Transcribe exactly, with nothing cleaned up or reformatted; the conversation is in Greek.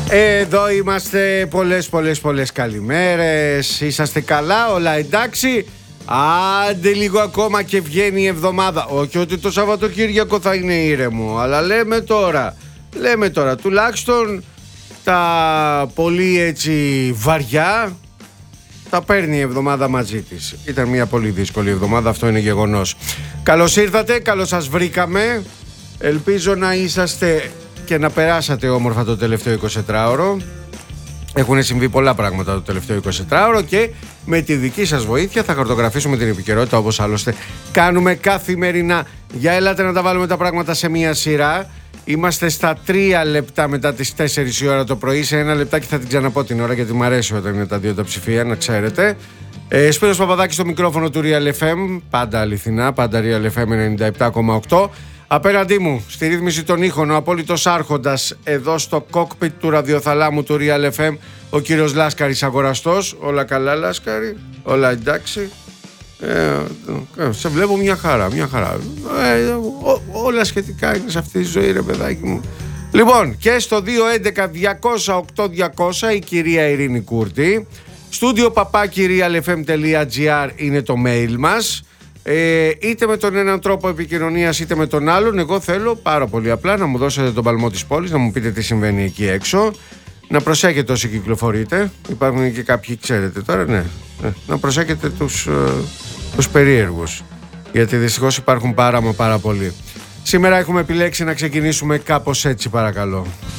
Εδώ είμαστε, πολλές πολλές πολλές καλημέρες. Είσαστε καλά, όλα εντάξει? Άντε λίγο ακόμα και βγαίνει η εβδομάδα. Όχι ότι το Σαββατοκύριακο θα είναι ήρεμο, αλλά λέμε τώρα, λέμε τώρα τουλάχιστον τα πολύ έτσι βαριά τα παίρνει η εβδομάδα μαζί της. Ήταν μια πολύ δύσκολη εβδομάδα, αυτό είναι γεγονός. Καλώς ήρθατε, καλώς σας βρήκαμε. Ελπίζω να είσαστε και να περάσατε όμορφα το τελευταίο εικοσιτετράωρο. Έχουν συμβεί πολλά πράγματα το τελευταίο εικοσιτετράωρο και με τη δική σας βοήθεια θα χαρτογραφήσουμε την επικαιρότητα, όπως άλλωστε κάνουμε καθημερινά. Για ελάτε να τα βάλουμε τα πράγματα σε μια σειρά. Είμαστε στα τρία λεπτά μετά τις τέσσερις η ώρα το πρωί. Σε ένα λεπτάκι θα την ξαναπώ την ώρα, γιατί μου αρέσει όταν είναι τα δύο τα ψηφία, να ξέρετε. Ε, Σπύρος Παπαδάκης στο μικρόφωνο του Real εφ εμ. Πάντα αληθινά, πάντα Real εφ εμ ενενήντα επτά κόμμα οκτώ. Απέναντί μου, στη ρύθμιση των ήχων, ο απόλυτος άρχοντας εδώ στο κόκπιτ του ραδιοθαλάμου του Real εφ εμ, ο κύριος Λάσκαρης Αγοραστός. Όλα καλά, Λάσκαρη? Όλα εντάξει? Ε, σε βλέπω μια χαρά, μια χαρά. Ε, ό, όλα σχετικά είναι σε αυτή τη ζωή, ρε παιδάκι μου. Λοιπόν, και στο δύο έντεκα διακόσια οκτώ διακόσια η κυρία Ειρήνη Κούρτη. Στούντιο παπάκι realfm τελεία gr είναι το mail μας. Ε, είτε με τον έναν τρόπο επικοινωνίας είτε με τον άλλον. Εγώ θέλω πάρα πολύ απλά να μου δώσετε τον παλμό της πόλης, να μου πείτε τι συμβαίνει εκεί έξω. Να προσέχετε όσοι κυκλοφορείτε. Υπάρχουν και κάποιοι, ξέρετε τώρα, ναι. ναι. Να προσέχετε τους, ε, τους περίεργους. Γιατί δυστυχώς υπάρχουν πάρα μα πάρα πολλοί. Σήμερα έχουμε επιλέξει να ξεκινήσουμε κάπως έτσι, παρακαλώ.